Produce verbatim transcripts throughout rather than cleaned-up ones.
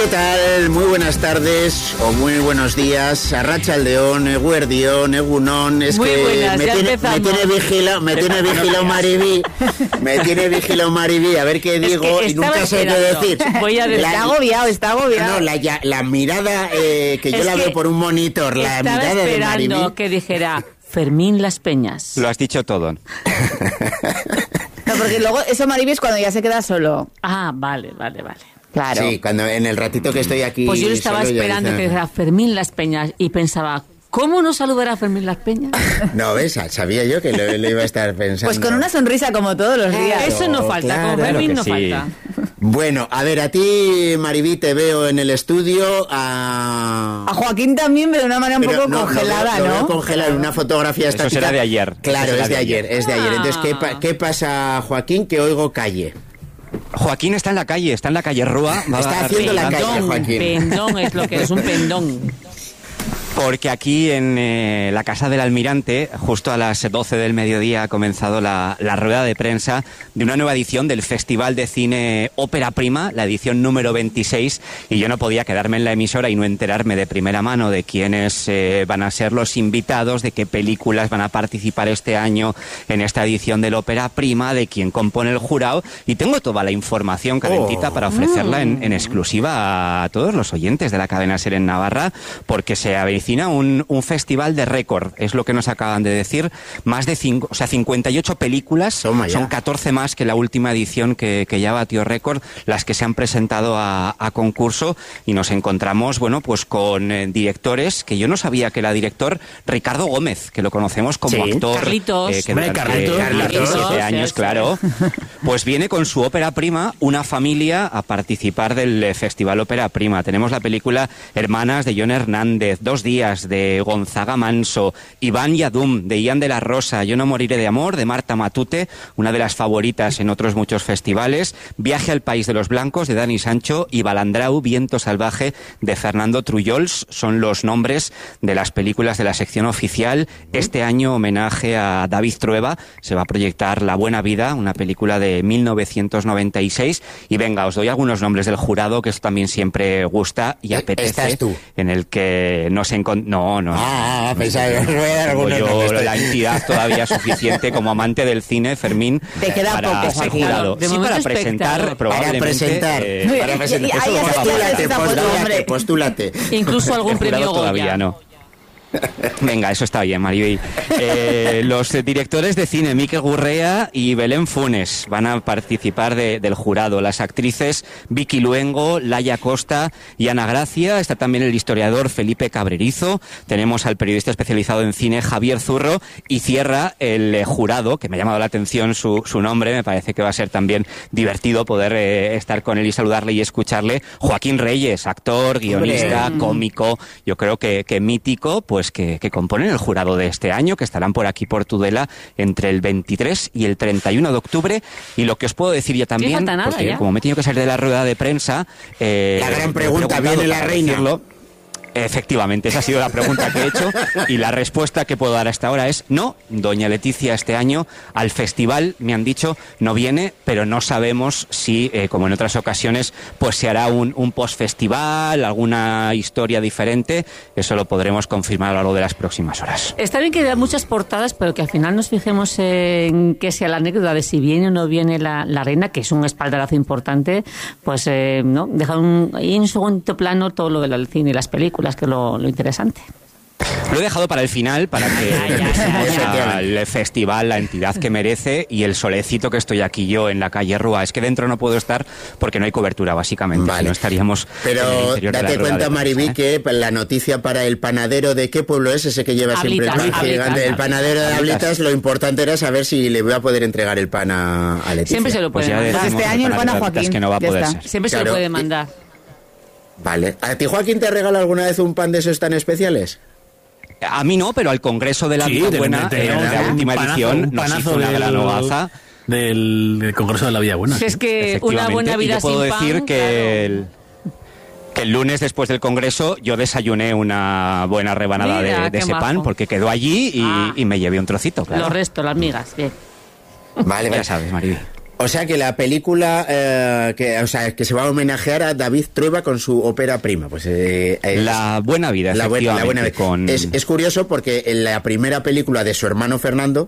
¿Qué tal? Muy buenas tardes o muy buenos días. Arratsaldeon, Eguerdion, Egunon. Es muy que buenas, me, tiene, me tiene vigilado, me tiene vigilado Mariví. Me tiene vigilado Mariví a ver qué digo es que y nunca sé qué decir. Voy a decir, está agobiado, está agobiado. No, la, ya, la mirada eh, que yo es la veo por un monitor, la estaba mirada de Mariví. esperando que dijera Fermín Las Peñas. Lo has dicho todo. No, porque luego eso, Mariví, es cuando ya se queda solo. Ah, vale, vale, vale. Claro. Sí, cuando en el ratito que estoy aquí. Pues yo estaba solo, esperando dice, que dijera Fermín Las Peñas y pensaba, ¿cómo no saludar a Fermín Las Peñas? No, ves, sabía yo que lo, lo iba a estar pensando. Pues con una sonrisa como todos los días. Eso no falta, claro, con Fermín claro no sí. falta. Bueno, a ver, a ti, Mariví, te veo en el estudio. A, a Joaquín también, pero de una manera un pero poco no, congelada, lo veo, ¿no? Lo veo congelado en una fotografía Eso estática. será de ayer. Claro, es de ayer, ayer, es de ayer. Entonces, ¿qué, pa- ¿qué pasa, Joaquín? Que oigo calle. Joaquín está en la calle, está en la calle Rúa. Va Está a haciendo la pendón, calle, Joaquín. Pendón es lo que es, un pendón. Porque aquí en eh, la Casa del Almirante, justo a las doce del mediodía, ha comenzado la, la rueda de prensa de una nueva edición del Festival de Cine Ópera Prima, la edición número veintiséis, y yo no podía quedarme en la emisora y no enterarme de primera mano de quiénes eh, van a ser los invitados, de qué películas van a participar este año en esta edición del Ópera Prima, de quién compone el jurado, y tengo toda la información calentita Oh. para ofrecerla en, en exclusiva a todos los oyentes de la cadena SER en Navarra, porque se avecina Un, un festival de récord, es lo que nos acaban de decir. Más de cinco, o sea, cincuenta y ocho películas, son catorce más que la última edición que, que ya batió récord, las que se han presentado a, a concurso, y nos encontramos, bueno, pues con eh, directores que yo no sabía que era director, Ricardo Gómez, que lo conocemos como sí. actor. Carlitos. Eh, que Hombre, Carlitos, Carlitos. diecisiete años, sí, claro. Pues viene con su ópera prima, una familia, a participar del eh, Festival Ópera Prima. Tenemos la película Hermanas de John Hernández, Dos días de Gonzaga Manso, Iván Yadum de Ian de la Rosa, Yo no moriré de amor de Marta Matute, una de las favoritas en otros muchos festivales, Viaje al país de los blancos de Dani Sancho y Balandrau, Viento salvaje de Fernando Trullols. Son los nombres de las películas de la sección oficial. Este año homenaje a David Trueba, se va a proyectar La buena vida, una película de mil novecientos noventa y seis, y venga, os doy algunos nombres del jurado, que esto también siempre gusta y apetece. ¿Estás tú? En el que nos encontramos. No, no. Ah, ah pensaba que voy a dar algunos yo nombres. la entidad todavía suficiente como amante del cine, Fermín, Te queda para poco, ser Joaquín. jurado. De Sí, momento para presentar, espectador. probablemente. Para presentar. eh, Para presentar. Y- y- ahí Eso, ya se postúlate, está, postúlate, hombre. postúlate. Incluso algún el jurado premio todavía Goya. no. Venga, eso está bien, Maribel. Eh, los directores de cine, Mikel Gurrea y Belén Funes, van a participar de, del jurado. Las actrices Vicky Luengo, Laia Costa y Ana Gracia. Está también el historiador Felipe Cabrerizo. Tenemos al periodista especializado en cine Javier Zurro. Y cierra el eh, jurado, que me ha llamado la atención su, su nombre. Me parece que va a ser también divertido poder eh, estar con él y saludarle y escucharle. Joaquín Reyes, actor, guionista, Hombre. cómico, yo creo que, que mítico, pues Que, que componen el jurado de este año, que estarán por aquí por Tudela entre el veintitrés y el treinta y uno de octubre. Y lo que os puedo decir yo también, falta nada, porque ya. como me he tenido que salir de la rueda de prensa, eh, La gran me he pregunta, preguntado, ¿viene la para reina? decirlo, efectivamente, esa ha sido la pregunta que he hecho, y la respuesta que puedo dar hasta ahora es no. Doña Leticia este año al festival, me han dicho, no viene, pero no sabemos si, eh, como en otras ocasiones, pues se hará un, un post-festival, alguna historia diferente. Eso lo podremos confirmar a lo largo de las próximas horas. Está bien que haya muchas portadas, pero que al final nos fijemos en que sea la anécdota de si viene o no viene la, la reina, que es un espaldarazo importante, pues eh, no dejar un, ahí en segundo plano todo lo del cine y las películas, que es lo, lo interesante. Lo he dejado para el final, para que Ya, ya, ya, ya. el festival, la entidad que merece, y el solecito que estoy aquí yo en la calle Rúa. Es que dentro no puedo estar porque no hay cobertura, básicamente. Vale. Si no estaríamos en el Pero interior de la date rueda cuenta, de prensa, Mariví, ¿eh? que la noticia para el panadero de qué pueblo es ese que lleva siempre el Ablitas, pan Ablitas, gigante. El Ablitas. panadero de Ablitas. Ablitas, lo importante era saber si le voy a poder entregar el pan a, a Leticia. Siempre se lo Pues puede ya mandar. decimos Este al año el pan a panadero de Joaquín, Ablitas que no va a ya poder está. ser. Siempre se Claro, lo puede y- mandar. Vale. ¿A ti, Joaquín, te regala alguna vez un pan de esos tan especiales? A mí no, pero al Congreso de la Sí, Vida de- Buena, de- de- en la un última panazo, edición, un nos panazo hizo una del- gran hogaza. Del, del Congreso de la Vida Buena. Si es que una Efectivamente. buena Y vida yo puedo sin decir pan, que, claro. el, que el lunes después del Congreso yo desayuné una buena rebanada Mira, de, de qué ese majo. pan, porque quedó allí y, Ah. y me llevé un trocito, claro. Los restos, las migas, bien. Vale, Ya vale. sabes, Maribel. O sea que la película, eh, que, o sea, que se va a homenajear a David Trueba con su ópera prima. Pues eh, es, La Buena Vida, la buena, la buena vida. Con... Es, es curioso porque en la primera película de su hermano Fernando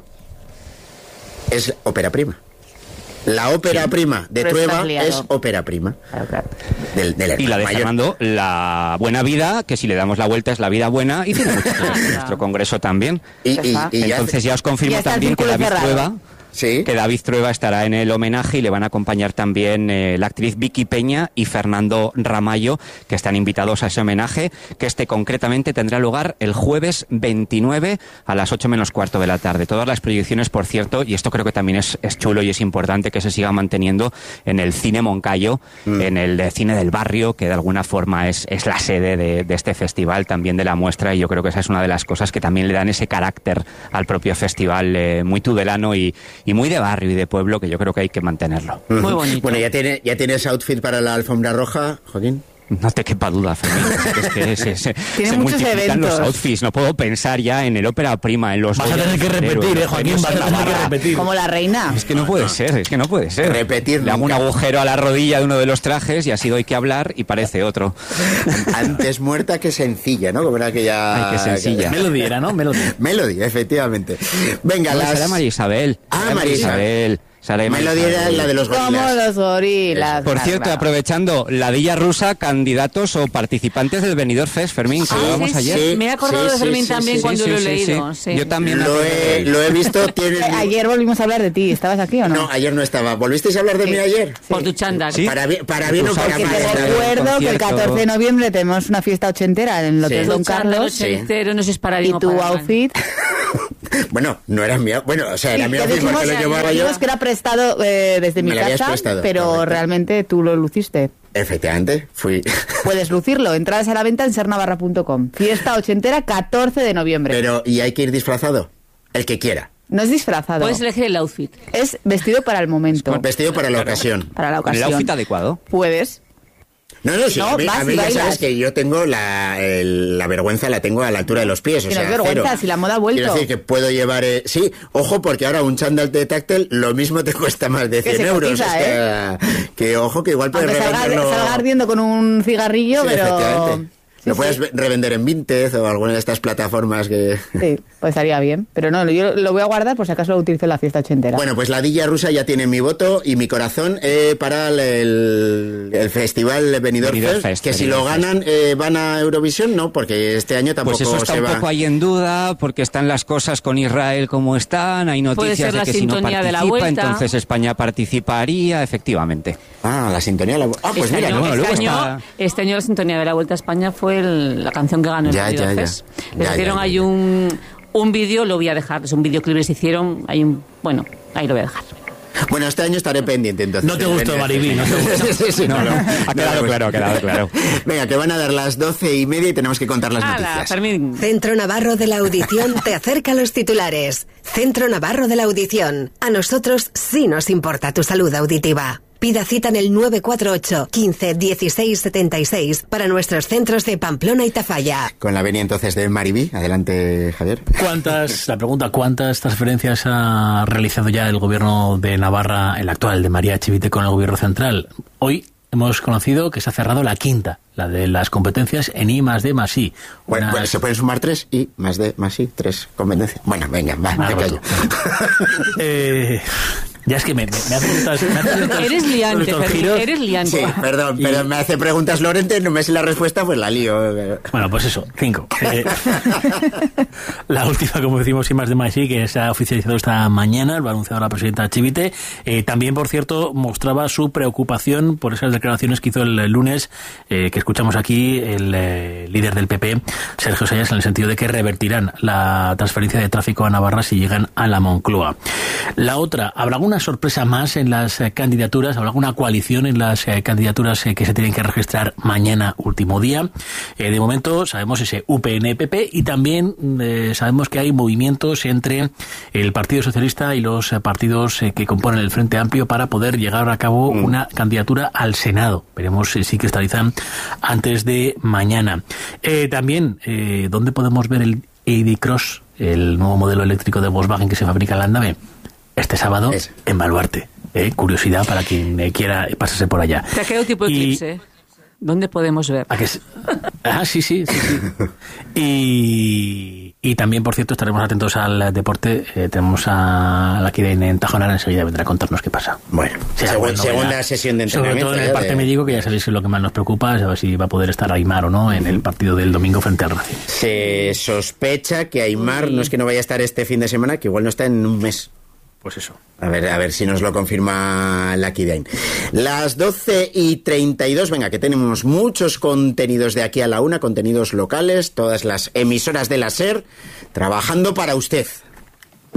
es ópera prima. La ópera sí. prima de Pero Trueba es ópera prima. Claro, claro. Del, del y la de mayor. Fernando, La Buena Vida, que si le damos la vuelta es La Vida Buena, y tiene mucho que ver en nuestro congreso también. Y, y, y Entonces ya os confirmo ya también que David cerrado. Trueba... Sí. Que David Trueba estará en el homenaje y le van a acompañar también eh, la actriz Vicky Peña y Fernando Ramallo, que están invitados a ese homenaje, que este concretamente tendrá lugar el jueves veintinueve a las ocho menos cuarto de la tarde. Todas las proyecciones, por cierto, y esto creo que también es, es chulo y es importante que se siga manteniendo en el Cine Moncayo, mm. en el de Cine del Barrio, que de alguna forma es, es la sede de, de este festival, también de la muestra, y yo creo que esa es una de las cosas que también le dan ese carácter al propio festival, eh, muy tudelano y y muy de barrio y de pueblo, que yo creo que hay que mantenerlo. Uh-huh. Muy bonito. Bueno, ¿ya, tiene, ¿ya tienes outfit para la alfombra roja, Joaquín? No te quepa duda, Fermín. Es que se, se, Tiene se muchos multiplican eventos. los outfits. No puedo pensar ya en el ópera prima, en los... Vas a tener que repetir, eh, Joaquín, vas a tener que repetir. Como la reina. Es que no puede ser, es que no puede ser. Repetir Le hago un nunca. agujero a la rodilla de uno de los trajes y así doy que hablar y parece otro. Antes muerta que sencilla, ¿no? Como era aquella... Ay, qué sencilla. Melody era, ¿no? Melody. Melody, efectivamente. Venga, No, las... será María Isabel. Ah, Será María Isabel. Sara Melody era la de los Como gorilas. los gorilas. Por claro, cierto, claro. aprovechando, la Dilla Rusa, candidatos o participantes del Benidorm Fest, Fermín, que Ah, hablábamos sí, ayer. sí. Me he acordado de Fermín sí, también sí, cuando sí, lo he sí, leído. sí. sí. Yo también me Lo acuerdo de he, él. lo he visto, tiene... Eh, Ayer volvimos a hablar de ti. ¿Estabas aquí o no? No, ayer no estaba. ¿Volvisteis a hablar de Sí. mí ayer? Por tu chándal. Sí. Para bien, para bien o Tú para sabes mal. Que te Para el recuerdo que el concierto. catorce de noviembre tenemos una fiesta ochentera en el Hotel Sí. Don Tu chándal Carlos. ochentero, no es para bien Y o tu para mal. outfit. Bueno, no era mío. Bueno, o sea, era Sí, mío te outfit porque dijimos, lo llevaba yo. dijimos que era prestado eh, desde mi Me lo habías casa, prestado, pero correcto. realmente tú lo luciste. Efectivamente, fui. Puedes lucirlo. Entradas a la venta en sernavarra punto com. Fiesta ochentera, catorce de noviembre. Pero, ¿y hay que ir disfrazado? El que quiera. No es disfrazado. Puedes elegir el outfit. Es vestido para el momento. Vestido para la ocasión. Para la Con el ocasión. outfit adecuado. Puedes. No, no, sí, No, a mí, vas a mí y ya bailas. sabes que yo tengo la, el- la vergüenza, la tengo a la altura de los pies. O Que no sea, es vergüenza, cero. si la moda ha vuelto. Quiero decir que puedo llevar... eh, sí, ojo, porque ahora un chándal de táctil lo mismo te cuesta más de Que cien se euros. cotiza, o sea, Que ojo, que igual puedes Aunque salga, revenderlo... salga ardiendo con un cigarrillo, Sí, pero... efectivamente. Sí, Lo sí. puedes ve- revender en Vinted o alguna de estas plataformas que... Sí, pues estaría bien. Pero no, yo lo voy a guardar por si acaso lo utilizo en la fiesta ochentera. Bueno, pues la Dilla Rusa ya tiene mi voto y mi corazón eh, para el, el, el festival Benidorm Benidorm Fest, Fest, que si Benidorm lo ganan eh, van a Eurovisión, no, porque este año tampoco Pues eso está se un va... poco ahí en duda, porque están las cosas con Israel como están, hay Puede noticias ser de la que si no sintonía de la participa, vuelta. entonces España participaría, efectivamente. Ah, la sintonía... La... Ah, pues este, mira, año, no, bueno, este, luego año, está- este año la sintonía de la Vuelta a España fue el- la canción que ganó el Ya, Benidorm ya, ya. Fest. Les Ya, hicieron ya, ahí ya. un, un vídeo, lo voy a dejar, es un videoclip les hicieron, hay un, bueno, ahí lo voy a dejar. Bueno, este año estaré pendiente entonces. No te gustó, Maribí, no te gustó. Sí, sí, no, no. Ha quedado No, claro, ha quedado claro. Venga, que van a dar las doce y media y tenemos que contar las ¡Hala, noticias. Fermín! Centro Navarro de la Audición te acerca a los titulares. Centro Navarro de la Audición. A nosotros sí nos importa tu salud auditiva. Pida cita en el nueve cuatro ocho, quince, dieciséis, setenta y seis para nuestros centros de Pamplona y Tafalla. Con la venia entonces de Maribí. Adelante, Javier. ¿Cuántas, la pregunta, ¿cuántas transferencias ha realizado ya el gobierno de Navarra, el actual de María Chivite, con el gobierno central? Hoy hemos conocido que se ha cerrado la quinta, la de las competencias en I más D más I. Bueno, Unas- bueno, se pueden sumar tres y más de más y tres competencias. Bueno, venga, va, Ah, me bueno. callo. Eh, ya es que me, me, me hace preguntas- me hace preguntas- Eres liante, estos Fermín, giros. eres liante. Sí, perdón, pero me hace preguntas Lorente, no me sé la respuesta, pues la lío. Bueno, pues eso, cinco. Eh, la última, como decimos, y más de más, sí, que se ha oficializado esta mañana, lo ha anunciado la presidenta Chivite. Eh, también, por cierto, mostraba su preocupación por esas declaraciones que hizo el, el lunes, eh, que escuchamos aquí, el eh, líder del P P, Sergio Sayas, en el sentido de que revertirán la transferencia de tráfico a Navarra si llegan a la Moncloa. La otra, ¿habrá alguna sorpresa más en las eh, candidaturas? ¿Habrá alguna coalición en las eh, candidaturas eh, que se tienen que registrar mañana, último día? Eh, de momento sabemos ese U P N P P y también eh, sabemos que hay movimientos entre el Partido Socialista y los eh, partidos eh, que componen el Frente Amplio para poder llegar a cabo Mm. una candidatura al Senado. Veremos si sí cristalizan antes de mañana. Eh, también, eh, ¿dónde podemos ver el E D Cross, el nuevo modelo eléctrico de Volkswagen que se fabrica en Landave? Este sábado Es. en Baluarte. eh, curiosidad para quien eh, quiera pasarse por allá. ¿De qué tipo de Y- eclipse? ¿Dónde podemos ver? ¿A que es? Ah, sí, sí, sí, sí. Y, y también, por cierto, estaremos atentos al deporte. Eh, tenemos a la Kira en Tajonar, enseguida vendrá a contarnos qué pasa. Bueno, Sí, segun- bueno, segunda novedad. sesión de Sobre entrenamiento. todo en el ya parte de- médico, que ya sabéis que es lo que más nos preocupa, es a ver si va a poder estar Aimar o no en el partido del domingo frente al Racing. Se sospecha que Aimar no es que no vaya a estar este fin de semana, que igual no está en un mes. Pues eso. A ver, a ver si nos lo confirma Lucky Dane. Las doce y treinta y dos, venga, que tenemos muchos contenidos de aquí a la una, contenidos locales, todas las emisoras de la SER, trabajando para usted.